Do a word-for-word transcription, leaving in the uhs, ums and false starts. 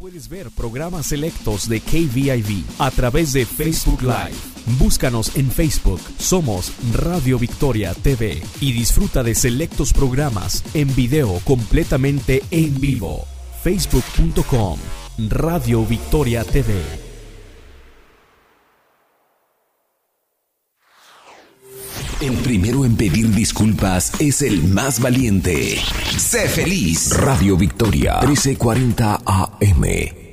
Puedes ver programas selectos de K V I V a través de Facebook Live. Búscanos en Facebook, somos Radio Victoria T V y disfruta de selectos programas en video completamente en vivo. facebook punto com Radio Victoria T V. El primero en pedir disculpas es el más valiente. Sé feliz. Radio Victoria, trece cuarenta A M.